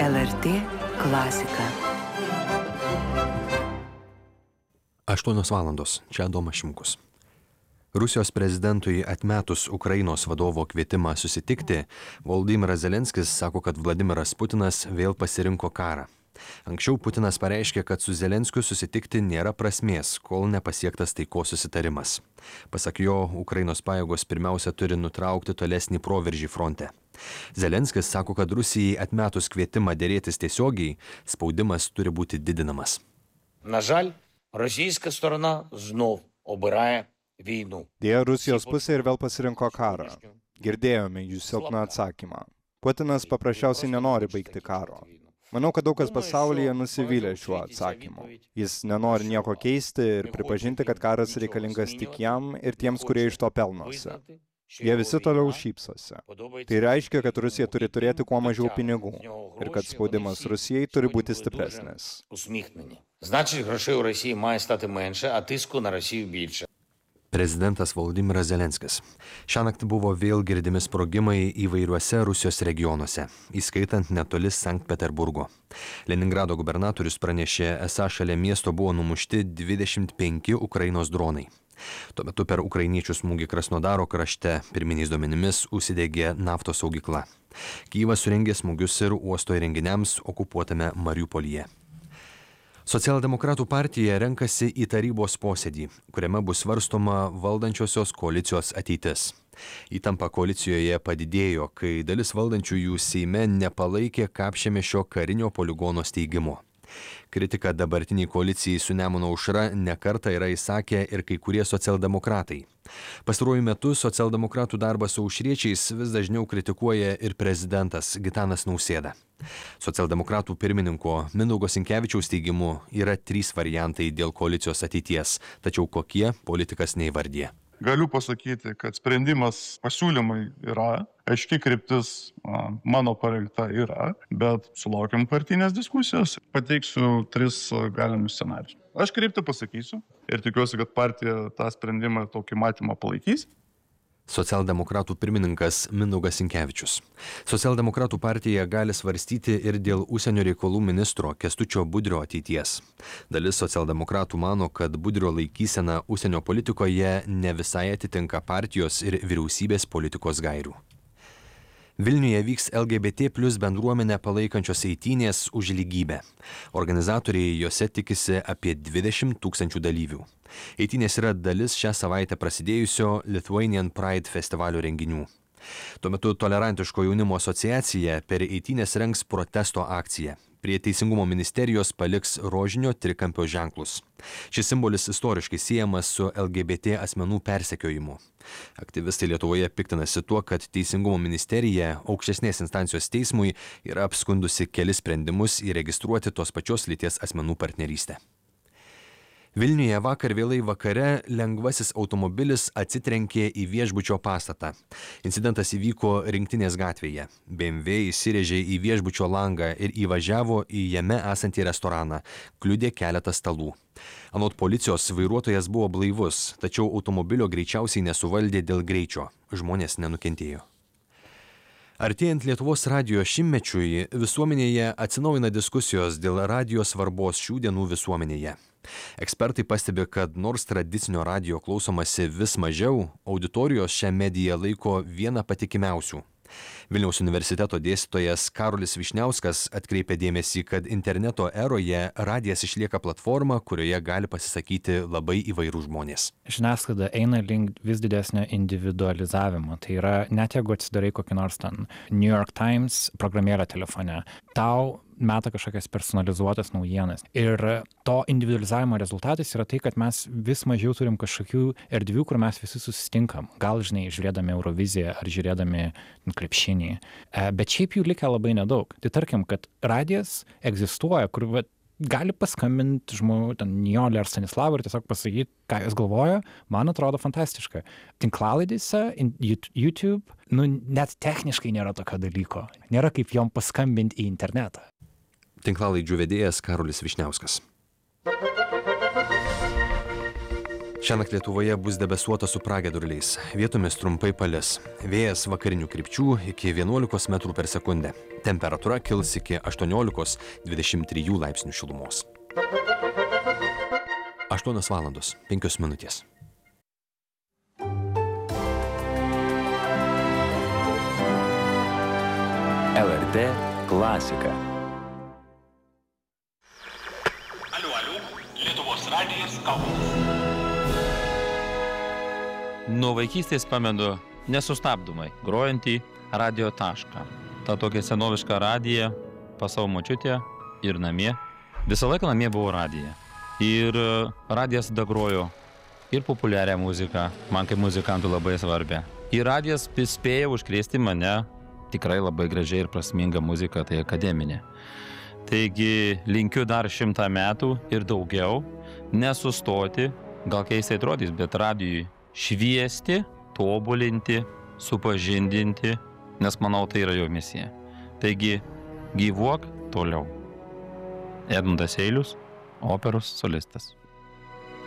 LRT klasika. 8 valandos. Čia Adomas Šimkus. Rusijos prezidentui atmetus Ukrainos vadovo kvietimą susitikti, Volodymyras Zelenskis sako, kad Vladimiras Putinas vėl pasirinko karą. Anksčiau Putinas pareiškė, kad su Zelenskiu susitikti nėra prasmės, kol nepasiektas taikos susitarimas. Pasak jo, Ukrainos pajėgos pirmiausia turi nutraukti tolesnį proveržį fronte. Zelenskis sako, kad Rusijai atmetus kvietimą dėrėtis tiesiogiai, spaudimas turi būti didinamas. На жаль, російська сторона знов обирає війну. Dėja, Rusijos pusė ir vėl pasirinko karą. Girdėjome jų silpną atsakymą. Putinas paprasčiausiai nenori baigti karo. Manau, kad daug kas pasaulyje nusivylė šiuo atsakymu. Jis nenori nieko keisti ir pripažinti, kad karas reikalingas tik jam ir tiems, kurie iš to pelnosi. Jie visi toliau šypsosi. Tai reiškia, kad Rusija turi turėti kuo mažiau pinigų ir kad spaudimas Rusijai turi būti stipresnis. Значить, грошей у Росії має стати менше, а тиску на Росію більше. Prezidentas Volodymyras Zelenskis. Šiąnakt buvo vėl girdimi sprogimai įvairiuose Rusijos regionuose, įskaitant netoli Sankt Peterburgo. Leningrado gubernatorius pranešė, esą šalia miesto buvo numušti 25 Ukrainos dronai. Tuo metu per ukrainiečių smūgį Krasnodaro krašte pirminiais duomenimis užsidegė naftos saugykla. Kyjivas surengė smūgius ir uosto įrenginiams okupuotame Mariupolyje. Socialdemokratų partija renkasi į tarybos posėdį, kuriame bus svarstoma valdančiosios koalicijos ateitis. Įtampa koalicijoje padidėjo, kai dalis valdančiųjų Seime nepalaikė Kapšiemiesčio karinio poligono steigimo. Kritiką dabartiniai koalicijai su Nemuno aušra nekartą yra įsakę ir kai kurie socialdemokratai. Pastaruoju metu socialdemokratų darbą su aušriečiais vis dažniau kritikuoja ir prezidentas Gitanas Nausėda. Socialdemokratų pirmininko Mindaugo Sinkevičiaus teigimu yra 3 variantai dėl koalicijos ateities, tačiau kokie politikas neįvardė. Galiu pasakyti, kad sprendimas pasiūlymai yra, aiškiai kryptis mano parinkta yra, bet sulaukiam partinės diskusijos. Pateiksiu 3 galimus scenarijus. Aš kryptį pasakysiu ir tikiuosi, kad partija tą sprendimą tokį matymą palaikys. Socialdemokratų pirmininkas Mindaugas Sinkevičius. Socialdemokratų partija gali svarstyti ir dėl užsienio reikalų ministro Kęstučio Budrio ateities. Dalis socialdemokratų mano, kad Budrio laikysena užsienio politikoje ne visai atitinka partijos ir vyriausybės politikos gairių. Vilniuje vyks LGBT+ bendruomenę palaikančios eitynės už lygybę. Organizatoriai jose tikisi apie 20 000 dalyvių. Eitynės yra dalis šią savaitę prasidėjusio Lithuanian Pride festivalio renginių. Tuo metu Tolerantiško jaunimo asociacija per eitynės rengs protesto akciją. Prie Teisingumo ministerijos paliks rožinio trikampio ženklus. Šis simbolis istoriškai siejamas su LGBT asmenų persekiojimu. Aktyvistai Lietuvoje piktinasi tuo, kad Teisingumo ministerija aukštesnės instancijos teismui yra apskundusi kelis sprendimus įregistruoti tos pačios lyties asmenų partnerystę. Vilniuje vakar vėlai vakare lengvasis automobilis atsitrenkė į viešbučio pastatą. Incidentas įvyko Rinktinės gatvėje. BMW įsirėžė į viešbučio langą ir įvažiavo į jame esantį restoraną, kliudė keletą stalų. Anot policijos vairuotojas buvo blaivus, tačiau automobilio greičiausiai nesuvaldė dėl greičio. Žmonės nenukentėjo. Artėjant Lietuvos radijo šimtmečiui, visuomenėje atsinaujina diskusijos dėl radijo svarbos šių dienų visuomenėje. Ekspertai pastebi, kad nors tradicinio radijo klausomasi vis mažiau, auditorijos šią mediją laiko viena patikimiausių. Vilniaus universiteto dėstytojas Karolis Vyšniauskas atkreipė dėmesį, kad interneto eroje radijas išlieka platforma, kurioje gali pasisakyti labai įvairūs žmonės. Žiniasklaida eina link vis didesnio individualizavimo. Tai yra, net jeigu atsidarai kokį nors ten New York Times programėlę telefone, tau meta kažkokias personalizuotas naujienas. Ir to individualizavimo rezultatas yra tai, kad mes vis mažiau turim kažkokių erdvių, kur mes visi susitinkam. Gal, žiūrėdami Euroviziją ar žiūrėdami krepšinį. Bet šiaip jų likę labai nedaug. Tai tarkim, kad radijas egzistuoja, kur gali paskambinti žmonių, ten Nijolė ar Stanislavą ir tiesiog pasakyti, ką jūs galvoja, man atrodo fantastiška. Tinklalaidėse, YouTube, net techniškai nėra tokio dalyko. Nėra kaip jom paskambinti į internetą. Tinklalaidžių vedėjas Karolis Vyšniauskas. Šiąnakt Lietuvoje bus debesuota su pragiedruliais, vietomis trumpai palis. Vėjas vakarinių krypčių iki 11 metrų per sekundę. Temperatūra kils iki 18–23 laipsnių šilumos. 8 valandos 5 minutės. LRT klasika. Aliu, Lietuvos radijas Kaunas. Nuo vaikystės pamenu nesustabdomai grojantį radio tašką. Ta tokia senoviška radija pas savo močiutę ir namie. Visą laiką namie buvo radija. Ir radijas dagrojo ir populiarią muziką, man kaip muzikantui labai svarbią. Ir radijas spėjo užkrėsti mane tikrai labai gražiai ir prasminga muzika, tai akademinė. Taigi linkiu dar 100 metų ir daugiau, nesustoti, gal keistai atrodys, bet radijui šviesti, tobulinti, supažindinti, nes manau tai yra jo misija. Taigi gyvuok toliau. Edmundas Eilius, operos solistas.